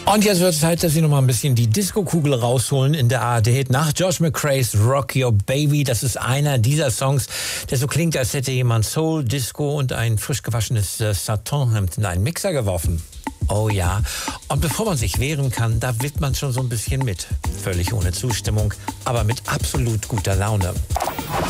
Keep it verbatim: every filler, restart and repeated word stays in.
Und jetzt wird es Zeit, dass Sie noch mal ein bisschen die Disco-Kugel rausholen in der A R D. Nach Josh McRae's Rock Your Baby, das ist einer dieser Songs, der so klingt, als hätte jemand Soul, Disco und ein frisch gewaschenes äh, Satinhemd in einen Mixer geworfen. Oh ja, und bevor man sich wehren kann, da wippt man schon so ein bisschen mit. Völlig ohne Zustimmung, aber mit absolut guter Laune.